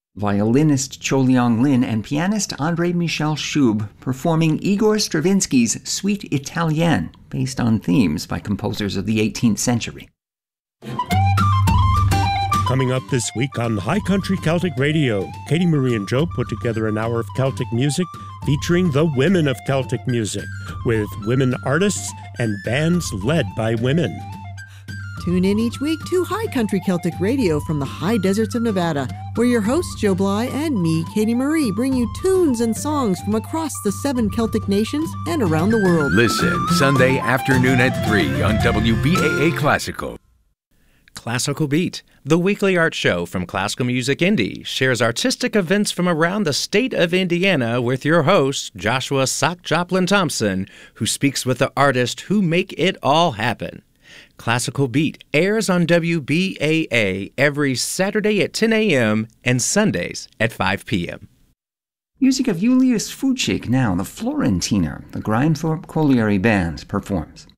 violinist Cho Leong-Lin and pianist André Michel Schub performing Igor Stravinsky's Suite Italienne, based on themes by composers of the 18th century. Coming up this week on High Country Celtic Radio, Katie Marie and Joe put together an hour of Celtic music featuring the women of Celtic music, with women artists and bands led by women. Tune in each week to High Country Celtic Radio from the high deserts of Nevada, where your hosts Joe Bly and me, Katie Marie, bring you tunes and songs from across the 7 Celtic nations and around the world. Listen Sunday afternoon at 3 on WBAA Classical. Classical Beat, the weekly art show from Classical Music Indie, shares artistic events from around the state of Indiana with your host, Joshua Sock Joplin Thompson, who speaks with the artists who make it all happen. Classical Beat airs on WBAA every Saturday at 10 a.m. and Sundays at 5 p.m. Music of Julius Fučík now, the Florentiner, the Grimethorpe Colliery Band, performs.